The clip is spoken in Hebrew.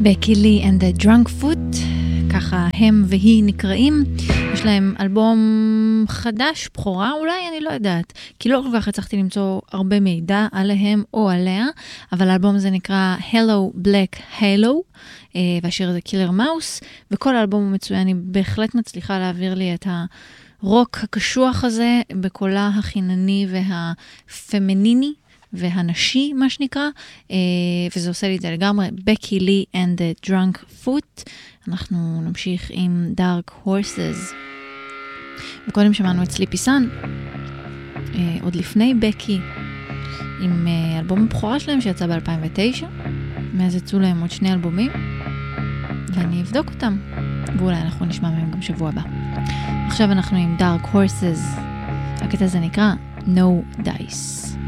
בקי לי and the Drunk Foot, ככה הם והיא נקראים. יש להם אלבום חדש, בחורה אולי, אני לא יודעת, כי לא כל כך הצלחתי למצוא הרבה מידע עליהם או עליה, אבל האלבום הזה נקרא Hello Black Halo, והשיר הזה Killer Mouse, וכל האלבום הוא מצוין, אני בהחלט מצליחה להעביר לי את הרוק הקשוח הזה, בקולה החינני והפמיניני, והנשי, מה שנקרא, וזה עושה לי את זה לגמרי, בקי לי and the Drunk Foot. אנחנו נמשיך עם Dark Horses. וקודם שמענו את סליפי סאן, עוד לפני בקי, עם אלבום הבכורה שלהם שיצא ב-2009, מאז יצאו להם עוד 2 אלבומים, ואני אבדוק אותם, ואולי אנחנו נשמע מהם גם שבוע הבא. עכשיו אנחנו עם Dark Horses, הקטע הזה נקרא No Dice.